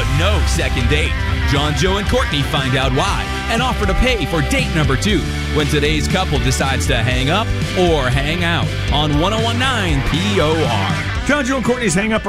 no second date. John, Joe, and Courtney find out why and offer to pay for date number 2 when today's couple decides to hang up or hang out on 101.9 POR. John, Joe, and Courtney's Hang Up